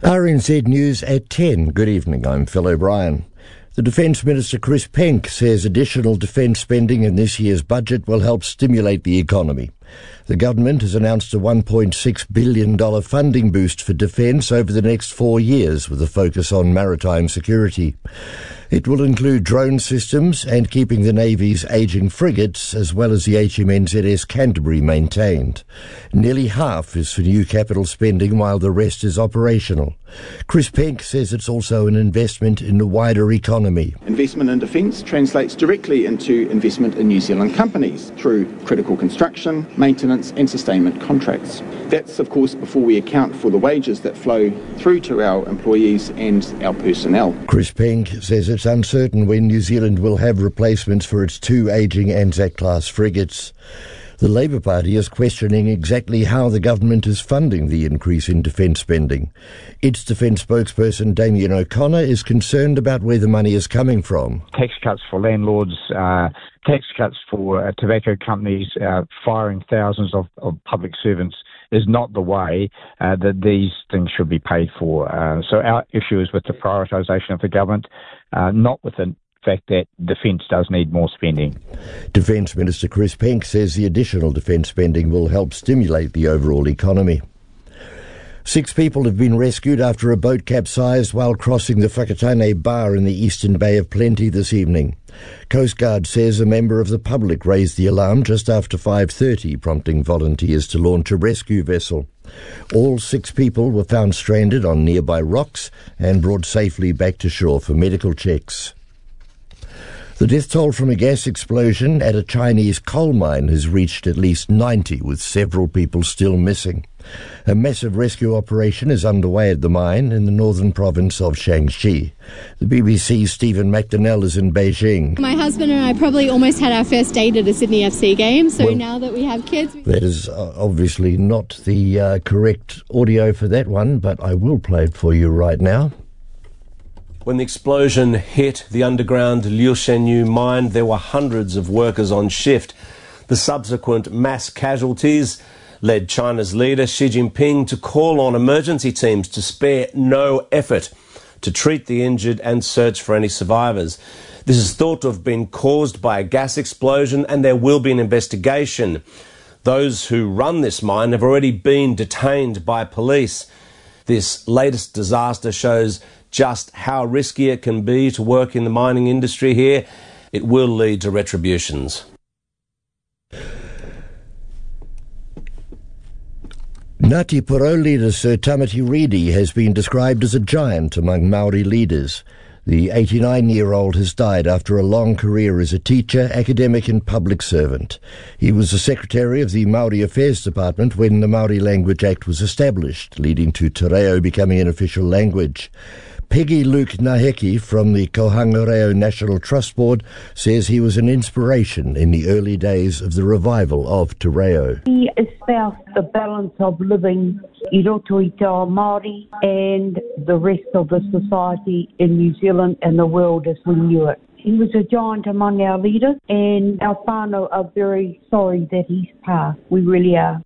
RNZ News at 10. Good evening, I'm Phil O'Brien. The Defence Minister Chris Penk says additional defence spending in this year's budget will help stimulate the economy. The government has announced a $1.6 billion funding boost for defence over the next 4 years with a focus on maritime security. It will include drone systems and keeping the Navy's ageing frigates as well as the HMNZS Canterbury maintained. Nearly half is for new capital spending while the rest is operational. Chris Penk says it's also an investment in the wider economy. Investment in defence translates directly into investment in New Zealand companies through critical construction, maintenance and sustainment contracts. That's of course before we account for the wages that flow through to our employees and our personnel. Chris Penk says it's uncertain when New Zealand will have replacements for its 2 ageing Anzac-class frigates. The Labour Party is questioning exactly how the government is funding the increase in defence spending. Its defence spokesperson Damien O'Connor is concerned about where the money is coming from. Tax cuts for landlords, tax cuts for tobacco companies, firing thousands of public servants is not the way that these things should be paid for. So our issue is with the prioritisation of the government, not with the fact that defence does need more spending. Defence Minister Chris Penk says the additional defence spending will help stimulate the overall economy. 6 people have been rescued after a boat capsized while crossing the Whakatane Bar in the eastern Bay of Plenty this evening. Coast Guard says a member of the public raised the alarm just after 5:30, prompting volunteers to launch a rescue vessel. All 6 people were found stranded on nearby rocks and brought safely back to shore for medical checks. The death toll from a gas explosion at a Chinese coal mine has reached at least 90, with several people still missing. A massive rescue operation is underway at the mine in the northern province of Shaanxi. The BBC's Stephen McDonnell is in Beijing. My husband and I probably almost had our first date at a Sydney FC game, so now that we have kids... That is obviously not the correct audio for that one, but I will play it for you right now. When the explosion hit the underground Liu Shenyu mine, there were hundreds of workers on shift. The subsequent mass casualties led China's leader Xi Jinping to call on emergency teams to spare no effort to treat the injured and search for any survivors. This is thought to have been caused by a gas explosion, and there will be an investigation. Those who run this mine have already been detained by police. This latest disaster shows just how risky it can be to work in the mining industry here. It will lead to retributions. Ngāti Porou leader Sir Tamati Reedy has been described as a giant among Māori leaders. The 89-year-old has died after a long career as a teacher, academic and public servant. He was the Secretary of the Māori Affairs Department when the Māori Language Act was established, leading to Te Reo becoming an official language. Peggy Luke Naheki from the Kohanga Reo National Trust Board says he was an inspiration in the early days of the revival of Te Reo. He espoused the balance of living i roto i te ao Māori and the rest of the society in New Zealand and the world as we knew it. He was a giant among our leaders, and our whānau are very sorry that he's passed. We really are.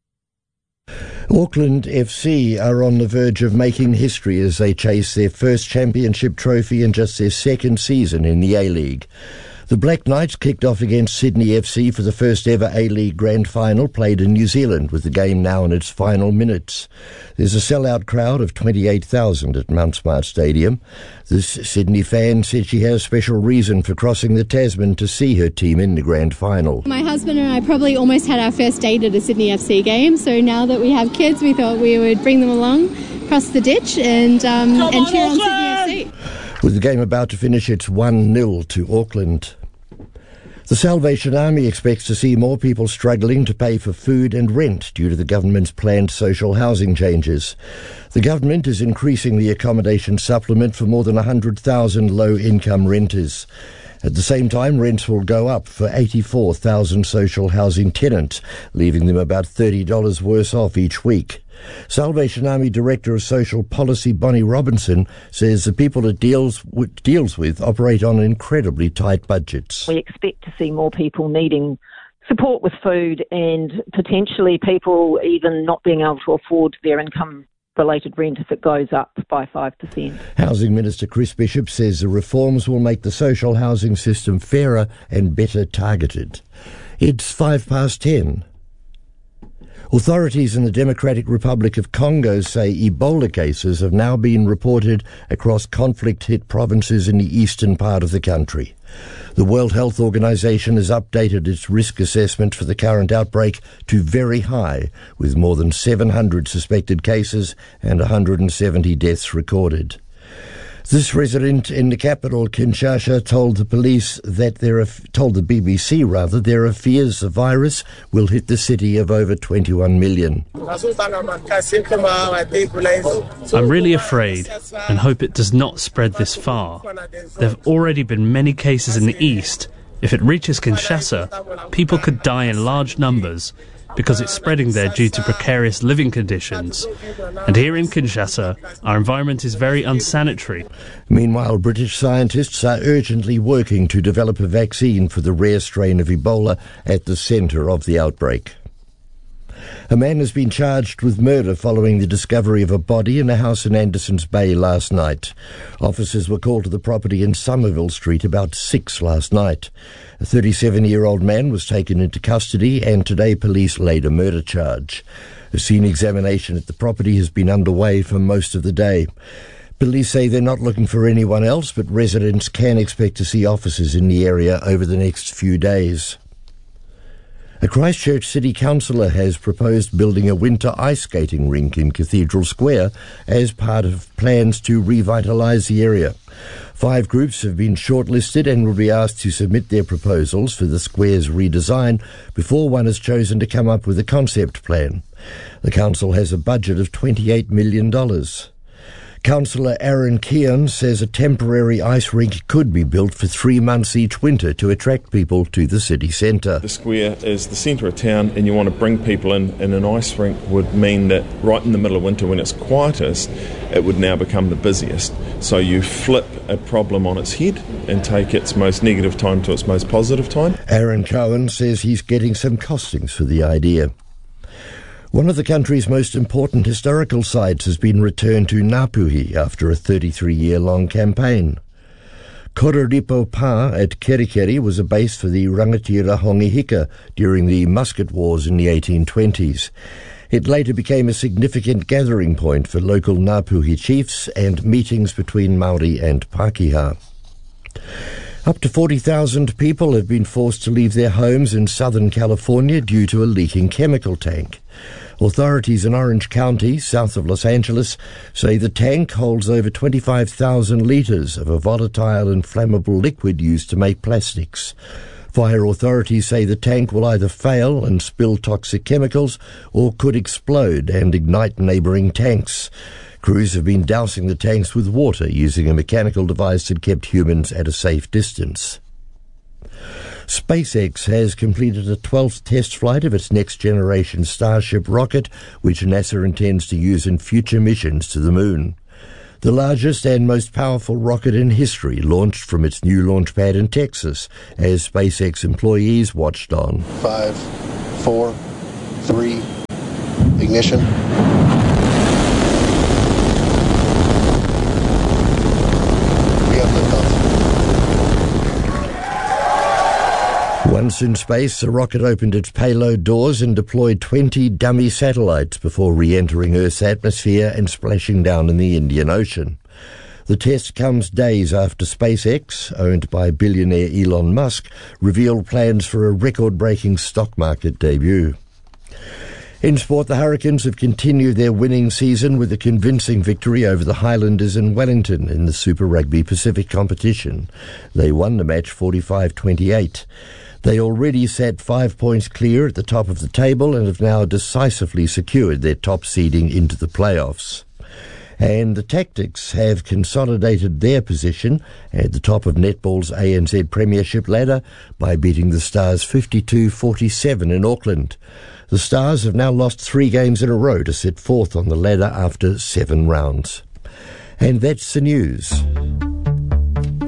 Auckland FC are on the verge of making history as they chase their first championship trophy in just their second season in the A-League. The Black Knights kicked off against Sydney FC for the first ever A-League Grand Final played in New Zealand, with the game now in its final minutes. There's a sellout crowd of 28,000 at Mount Smart Stadium. This Sydney fan said she had a special reason for crossing the Tasman to see her team in the Grand Final. My husband and I probably almost had our first date at a Sydney FC game, so now that we have kids, we thought we would bring them along, cross the ditch and cheer on Sydney FC. With the game about to finish, it's 1-0 to Auckland. The Salvation Army expects to see more people struggling to pay for food and rent due to the government's planned social housing changes. The government is increasing the accommodation supplement for more than 100,000 low-income renters. At the same time, rents will go up for 84,000 social housing tenants, leaving them about $30 worse off each week. Salvation Army Director of Social Policy Bonnie Robinson says the people it deals with operate on incredibly tight budgets. We expect to see more people needing support with food and potentially people even not being able to afford their income related rent if it goes up by 5%. Housing Minister Chris Bishop says the reforms will make the social housing system fairer and better targeted. It's 10:05. Authorities in the Democratic Republic of Congo say Ebola cases have now been reported across conflict-hit provinces in the eastern part of the country. The World Health Organization has updated its risk assessment for the current outbreak to very high, with more than 700 suspected cases and 170 deaths recorded. This resident in the capital, Kinshasa, told the BBC there are fears the virus will hit the city of over 21 million. I'm really afraid and hope it does not spread this far. There have already been many cases in the east. If it reaches Kinshasa, people could die in large numbers because it's spreading there due to precarious living conditions. And here in Kinshasa, our environment is very unsanitary. Meanwhile, British scientists are urgently working to develop a vaccine for the rare strain of Ebola at the centre of the outbreak. A man has been charged with murder following the discovery of a body in a house in Andersons Bay last night. Officers were called to the property in Somerville Street about 6 last night. A 37-year-old man was taken into custody, and today police laid a murder charge. A scene examination at the property has been underway for most of the day. Police say they're not looking for anyone else, but residents can expect to see officers in the area over the next few days. A Christchurch City Councillor has proposed building a winter ice skating rink in Cathedral Square as part of plans to revitalise the area. 5 groups have been shortlisted and will be asked to submit their proposals for the square's redesign before one is chosen to come up with a concept plan. The council has a budget of $28 million. Councillor Aaron Keon says a temporary ice rink could be built for 3 months each winter to attract people to the city centre. The square is the centre of town, and you want to bring people in, and an ice rink would mean that right in the middle of winter when it's quietest, it would now become the busiest. So you flip a problem on its head and take its most negative time to its most positive time. Aaron Cohen says he's getting some costings for the idea. One of the country's most important historical sites has been returned to Ngāpuhi after a 33-year-long campaign. Kororipo Pa at Kerikeri was a base for the Rangatira Hongi Hika during the musket wars in the 1820s. It later became a significant gathering point for local Ngāpuhi chiefs and meetings between Māori and Pākehā. Up to 40,000 people have been forced to leave their homes in Southern California due to a leaking chemical tank. Authorities in Orange County, south of Los Angeles, say the tank holds over 25,000 litres of a volatile and flammable liquid used to make plastics. Fire authorities say the tank will either fail and spill toxic chemicals or could explode and ignite neighbouring tanks. Crews have been dousing the tanks with water using a mechanical device that kept humans at a safe distance. SpaceX has completed a 12th test flight of its next-generation Starship rocket, which NASA intends to use in future missions to the Moon. The largest and most powerful rocket in history launched from its new launch pad in Texas as SpaceX employees watched on. 5, 4, 3, ignition. Once in space, the rocket opened its payload doors and deployed 20 dummy satellites before re-entering Earth's atmosphere and splashing down in the Indian Ocean. The test comes days after SpaceX, owned by billionaire Elon Musk, revealed plans for a record-breaking stock market debut. In sport, the Hurricanes have continued their winning season with a convincing victory over the Highlanders in Wellington in the Super Rugby Pacific competition. They won the match 45-28. They already sat 5 points clear at the top of the table and have now decisively secured their top seeding into the playoffs. And the Tactics have consolidated their position at the top of netball's ANZ Premiership ladder by beating the Stars 52-47 in Auckland. The Stars have now lost 3 games in a row to sit 4th on the ladder after 7 rounds. And that's the news.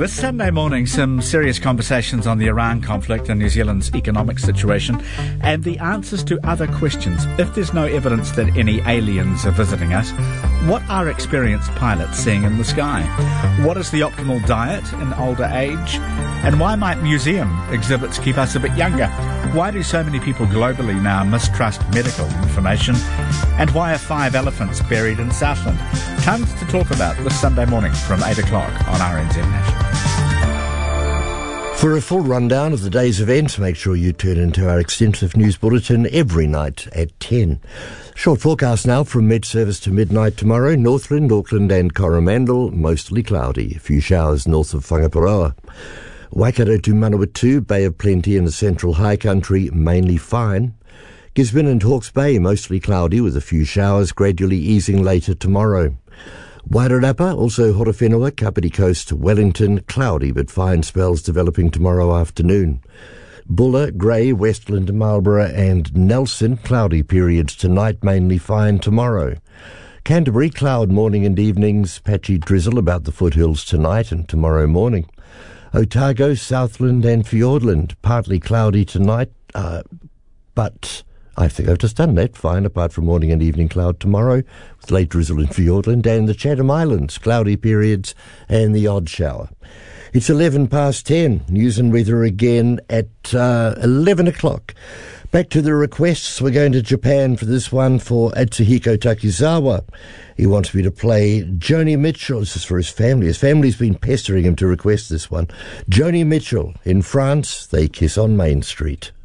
This Sunday morning, some serious conversations on the Iran conflict and New Zealand's economic situation, and the answers to other questions. If there's no evidence that any aliens are visiting us, what are experienced pilots seeing in the sky? What is the optimal diet in older age? And why might museum exhibits keep us a bit younger? Why do so many people globally now mistrust medical information? And why are 5 elephants buried in Southland? Tons to talk about this Sunday morning from 8 o'clock on RNZ National. For a full rundown of the day's events, make sure you tune into our extensive news bulletin every night at 10. Short forecast now from mid-service to midnight tomorrow. Northland, Auckland and Coromandel, mostly cloudy. A few showers north of Whangaparoa. Waikato to Manawatu, Bay of Plenty in the central high country, mainly fine. Gisborne and Hawke's Bay, mostly cloudy with a few showers, gradually easing later tomorrow. Wairarapa, also Horowhenua, Kapiti Coast, Wellington, cloudy but fine spells developing tomorrow afternoon. Buller, Grey, Westland, Marlborough and Nelson, cloudy periods tonight, mainly fine tomorrow. Canterbury, cloud morning and evenings, patchy drizzle about the foothills tonight and tomorrow morning. Otago, Southland and Fiordland, partly cloudy tonight, but I think I've just done that. Fine, apart from morning and evening cloud tomorrow, with late drizzle in Fiordland and the Chatham Islands, cloudy periods and the odd shower. It's 11 past 10. News and weather again at 11 o'clock. Back to the requests. We're going to Japan for this one for Atsuhiko Takizawa. He wants me to play Joni Mitchell. This is for his family. His family's been pestering him to request this one. Joni Mitchell, in France, They Kiss on Main Street.